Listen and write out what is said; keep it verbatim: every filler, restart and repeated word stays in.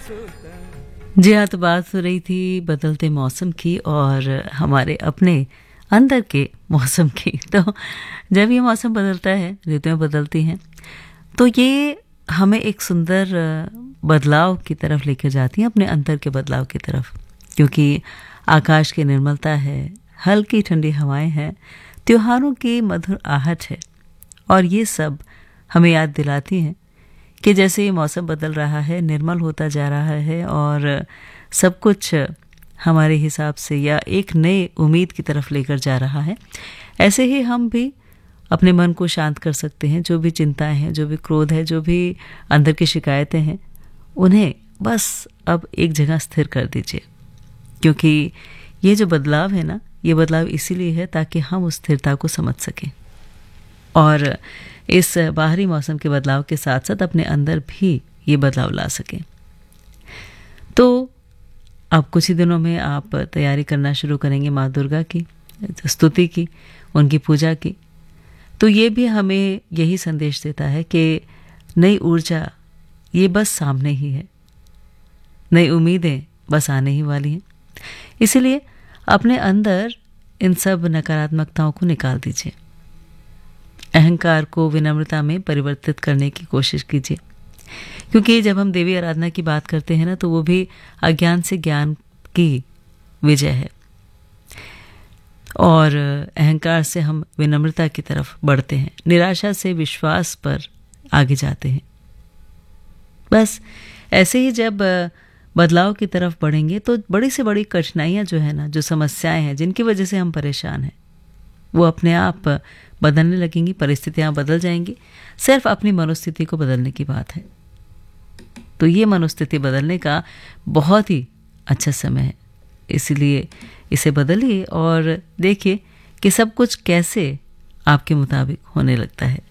जी हाँ, तो बात हो रही थी बदलते मौसम की और हमारे अपने अंदर के मौसम की। तो जब ये मौसम बदलता है, ऋतुएं बदलती हैं, तो ये हमें एक सुंदर बदलाव की तरफ लेकर जाती हैं, अपने अंदर के बदलाव की तरफ। क्योंकि आकाश की निर्मलता है, हल्की ठंडी हवाएं हैं, त्योहारों की मधुर आहट है, और ये सब हमें याद दिलाती हैं कि जैसे ये मौसम बदल रहा है, निर्मल होता जा रहा है और सब कुछ हमारे हिसाब से या एक नए उम्मीद की तरफ लेकर जा रहा है, ऐसे ही हम भी अपने मन को शांत कर सकते हैं। जो भी चिंताएं हैं, जो भी क्रोध है, जो भी अंदर की शिकायतें हैं, उन्हें बस अब एक जगह स्थिर कर दीजिए। क्योंकि ये जो बदलाव है ना, ये बदलाव इसीलिए है ताकि हम उस स्थिरता को समझ सकें और इस बाहरी मौसम के बदलाव के साथ साथ अपने अंदर भी ये बदलाव ला सकें। तो अब कुछ ही दिनों में आप तैयारी करना शुरू करेंगे माँ दुर्गा की स्तुति की, उनकी पूजा की। तो ये भी हमें यही संदेश देता है कि नई ऊर्जा ये बस सामने ही है, नई उम्मीदें बस आने ही वाली हैं। इसलिए अपने अंदर इन सब नकारात्मकताओं को निकाल दीजिए, अहंकार को विनम्रता में परिवर्तित करने की कोशिश कीजिए। क्योंकि जब हम देवी आराधना की बात करते हैं ना, तो वो भी अज्ञान से ज्ञान की विजय है, और अहंकार से हम विनम्रता की तरफ बढ़ते हैं, निराशा से विश्वास पर आगे जाते हैं। बस ऐसे ही जब बदलाव की तरफ बढ़ेंगे तो बड़ी से बड़ी कठिनाइयां जो है ना, जो समस्याएं हैं, जिनकी वजह से हम परेशान हैं, वो अपने आप बदलने लगेंगी, परिस्थितियां बदल जाएंगी। सिर्फ अपनी मनोस्थिति को बदलने की बात है। तो ये मनोस्थिति बदलने का बहुत ही अच्छा समय है, इसलिए इसे बदलिए और देखिए कि सब कुछ कैसे आपके मुताबिक होने लगता है।